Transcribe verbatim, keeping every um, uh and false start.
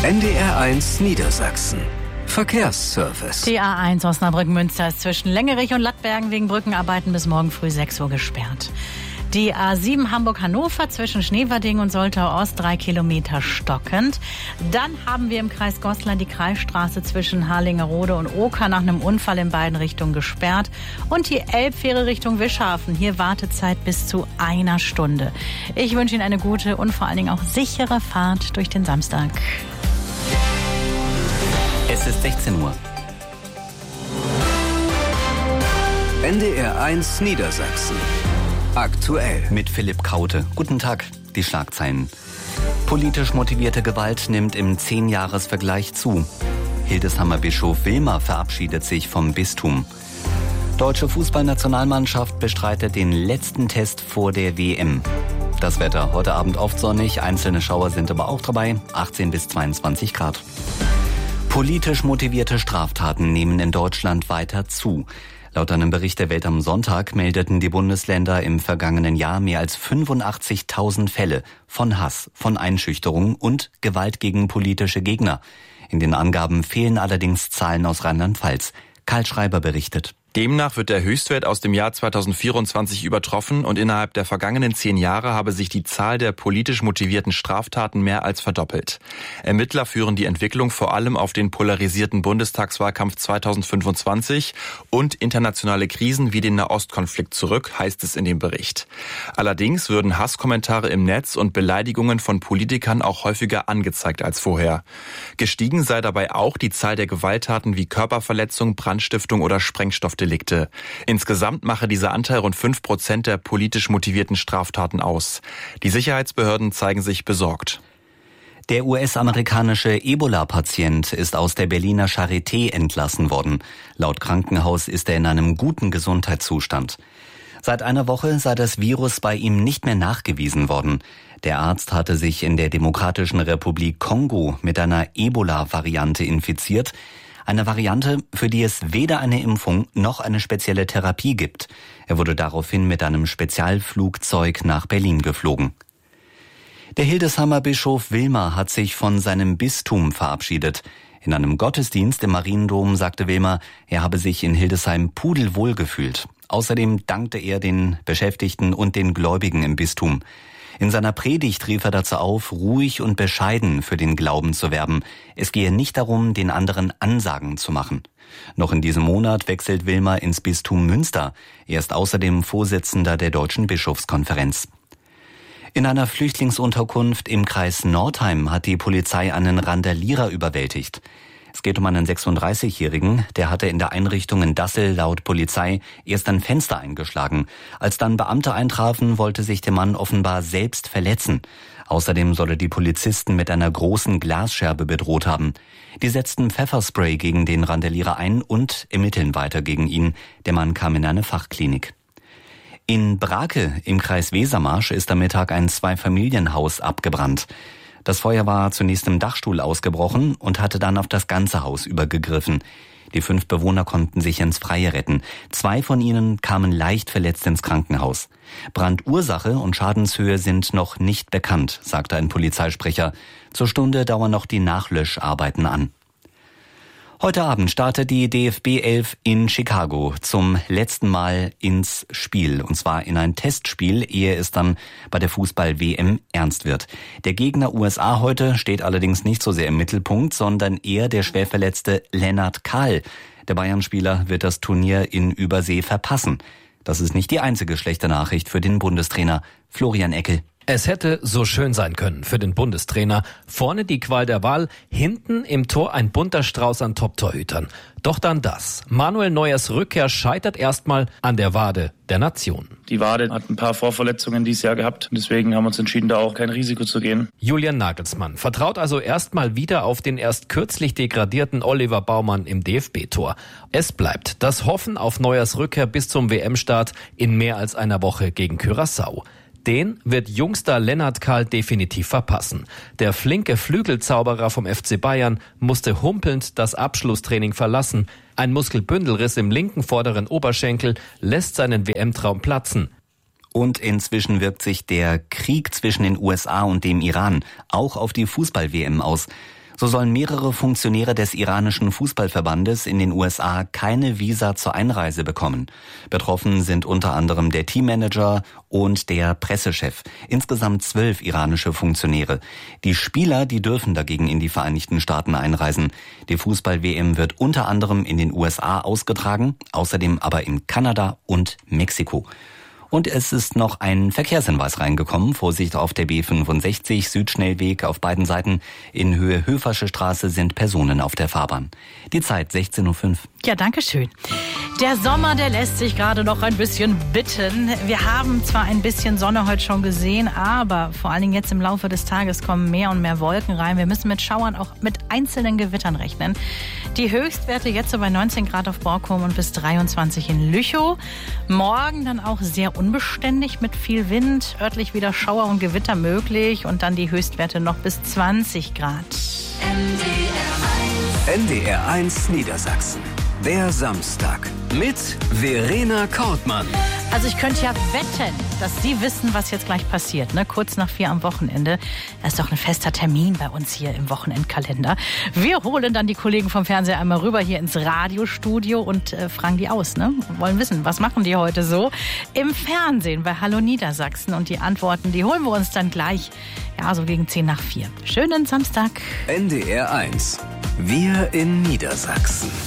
N D R eins Niedersachsen. Verkehrsservice. Die A eins Osnabrück-Münster ist zwischen Längerich und Lattbergen wegen Brückenarbeiten bis morgen früh sechs Uhr gesperrt. Die A sieben Hamburg-Hannover zwischen Schneverding und Soltau-Ost drei Kilometer stockend. Dann haben wir im Kreis Goslar die Kreisstraße zwischen Harlingerode und Oker nach einem Unfall in beiden Richtungen gesperrt. Und die Elbfähre Richtung Wischhafen. Hier Wartezeit bis zu einer Stunde. Ich wünsche Ihnen eine gute und vor allen Dingen auch sichere Fahrt durch den Samstag. Es ist sechzehn Uhr. N D R eins Niedersachsen. Aktuell. Mit Philipp Kaute. Guten Tag. Die Schlagzeilen. Politisch motivierte Gewalt nimmt im Zehn-Jahres-Vergleich zu. Hildesheimer Bischof Wilmer verabschiedet sich vom Bistum. Deutsche Fußballnationalmannschaft bestreitet den letzten Test vor der W M. Das Wetter heute Abend oft sonnig, einzelne Schauer sind aber auch dabei, achtzehn bis zweiundzwanzig Grad. Politisch motivierte Straftaten nehmen in Deutschland weiter zu. Laut einem Bericht der Welt am Sonntag meldeten die Bundesländer im vergangenen Jahr mehr als fünfundachtzigtausend Fälle von Hass, von Einschüchterung und Gewalt gegen politische Gegner. In den Angaben fehlen allerdings Zahlen aus Rheinland-Pfalz. Karl Schreiber berichtet. Demnach wird der Höchstwert aus dem Jahr zweitausendvierundzwanzig übertroffen und innerhalb der vergangenen zehn Jahre habe sich die Zahl der politisch motivierten Straftaten mehr als verdoppelt. Ermittler führen die Entwicklung vor allem auf den polarisierten Bundestagswahlkampf zweitausendfünfundzwanzig und internationale Krisen wie den Nahostkonflikt zurück, heißt es in dem Bericht. Allerdings würden Hasskommentare im Netz und Beleidigungen von Politikern auch häufiger angezeigt als vorher. Gestiegen sei dabei auch die Zahl der Gewalttaten wie Körperverletzung, Brandstiftung oder Sprengstoffdelikte. Insgesamt mache dieser Anteil rund fünf Prozent der politisch motivierten Straftaten aus. Die Sicherheitsbehörden zeigen sich besorgt. Der U S-amerikanische Ebola-Patient ist aus der Berliner Charité entlassen worden. Laut Krankenhaus ist er in einem guten Gesundheitszustand. Seit einer Woche sei das Virus bei ihm nicht mehr nachgewiesen worden. Der Arzt hatte sich in der Demokratischen Republik Kongo mit einer Ebola-Variante infiziert. Eine Variante, für die es weder eine Impfung noch eine spezielle Therapie gibt. Er wurde daraufhin mit einem Spezialflugzeug nach Berlin geflogen. Der Hildesheimer Bischof Wilmer hat sich von seinem Bistum verabschiedet. In einem Gottesdienst im Mariendom sagte Wilmer, er habe sich in Hildesheim pudelwohl gefühlt. Außerdem dankte er den Beschäftigten und den Gläubigen im Bistum. In seiner Predigt rief er dazu auf, ruhig und bescheiden für den Glauben zu werben. Es gehe nicht darum, den anderen Ansagen zu machen. Noch in diesem Monat wechselt Wilmer ins Bistum Münster. Er ist außerdem Vorsitzender der Deutschen Bischofskonferenz. In einer Flüchtlingsunterkunft im Kreis Nordheim hat die Polizei einen Randalierer überwältigt. Es geht um einen sechsunddreißigjährigen, der hatte in der Einrichtung in Dassel laut Polizei erst ein Fenster eingeschlagen. Als dann Beamte eintrafen, wollte sich der Mann offenbar selbst verletzen. Außerdem soll er die Polizisten mit einer großen Glasscherbe bedroht haben. Die setzten Pfefferspray gegen den Randalierer ein und ermitteln weiter gegen ihn. Der Mann kam in eine Fachklinik. In Brake im Kreis Wesermarsch ist am Mittag ein Zweifamilienhaus abgebrannt. Das Feuer war zunächst im Dachstuhl ausgebrochen und hatte dann auf das ganze Haus übergegriffen. Die fünf Bewohner konnten sich ins Freie retten. Zwei von ihnen kamen leicht verletzt ins Krankenhaus. Brandursache und Schadenshöhe sind noch nicht bekannt, sagte ein Polizeisprecher. Zur Stunde dauern noch die Nachlöscharbeiten an. Heute Abend startet die D F B elf in Chicago zum letzten Mal ins Spiel. Und zwar in ein Testspiel, ehe es dann bei der Fußball-W M ernst wird. Der Gegner U S A heute steht allerdings nicht so sehr im Mittelpunkt, sondern eher der schwerverletzte Lennart Kahl. Der Bayern-Spieler wird das Turnier in Übersee verpassen. Das ist nicht die einzige schlechte Nachricht für den Bundestrainer Florian Eckel. Es hätte so schön sein können für den Bundestrainer. Vorne die Qual der Wahl, hinten im Tor ein bunter Strauß an Top-Torhütern. Doch dann das. Manuel Neuers Rückkehr scheitert erstmal an der Wade der Nation. Die Wade hat ein paar Vorverletzungen dieses Jahr gehabt. Deswegen haben wir uns entschieden, da auch kein Risiko zu gehen. Julian Nagelsmann vertraut also erstmal wieder auf den erst kürzlich degradierten Oliver Baumann im D F B-Tor. Es bleibt das Hoffen auf Neuers Rückkehr bis zum W M-Start in mehr als einer Woche gegen Curaçao. Den wird Jungstar Lennart Kahl definitiv verpassen. Der flinke Flügelzauberer vom F C Bayern musste humpelnd das Abschlusstraining verlassen. Ein Muskelbündelriss im linken vorderen Oberschenkel lässt seinen W M-Traum platzen. Und inzwischen wirkt sich der Krieg zwischen den U S A und dem Iran auch auf die Fußball-W M aus. So sollen mehrere Funktionäre des iranischen Fußballverbandes in den U S A keine Visa zur Einreise bekommen. Betroffen sind unter anderem der Teammanager und der Pressechef. Insgesamt zwölf iranische Funktionäre. Die Spieler, die dürfen dagegen in die Vereinigten Staaten einreisen. Die Fußball-W M wird unter anderem in den U S A ausgetragen, außerdem aber in Kanada und Mexiko. Und es ist noch ein Verkehrshinweis reingekommen. Vorsicht auf der B fünfundsechzig, Südschnellweg auf beiden Seiten. In Höhe Höfersche Straße sind Personen auf der Fahrbahn. Die Zeit sechzehn Uhr fünf. Ja, danke schön. Der Sommer, der lässt sich gerade noch ein bisschen bitten. Wir haben zwar ein bisschen Sonne heute schon gesehen, aber vor allen Dingen jetzt im Laufe des Tages kommen mehr und mehr Wolken rein. Wir müssen mit Schauern, auch mit einzelnen Gewittern rechnen. Die Höchstwerte jetzt so bei neunzehn Grad auf Borkum und bis dreiundzwanzig in Lüchow. Morgen dann auch sehr unbeständig mit viel Wind, örtlich wieder Schauer und Gewitter möglich und dann die Höchstwerte noch bis zwanzig Grad. N D R eins Niedersachsen. Der Samstag mit Verena Kortmann. Also ich könnte ja wetten, dass Sie wissen, was jetzt gleich passiert. Ne? Kurz nach vier am Wochenende. Das ist doch ein fester Termin bei uns hier im Wochenendkalender. Wir holen dann die Kollegen vom Fernseher einmal rüber hier ins Radiostudio und äh, fragen die aus. Ne? Wollen wissen, was machen die heute so im Fernsehen bei Hallo Niedersachsen. Und die Antworten, die holen wir uns dann gleich, ja, so gegen zehn nach vier. Schönen Samstag. N D R eins. Wir in Niedersachsen.